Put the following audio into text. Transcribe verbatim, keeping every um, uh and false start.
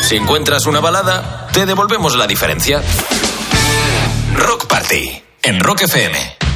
Si encuentras una balada, te devolvemos la diferencia. Rock Party, en Rock F M.